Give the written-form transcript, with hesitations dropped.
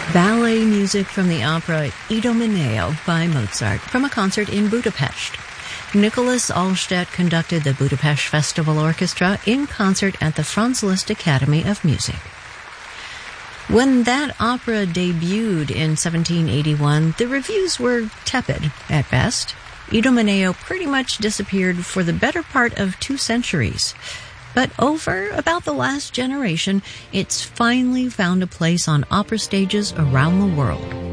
Ballet music from the opera Idomeneo by Mozart from a concert in Budapest. Nicholas Allstedt conducted the Budapest Festival Orchestra in concert at the Franz Liszt Academy of Music. When that opera debuted in 1781, the reviews were tepid at best. Idomeneo pretty much disappeared for the better part of 2 centuries. But over about the last generation, it's finally found a place on opera stages around the world.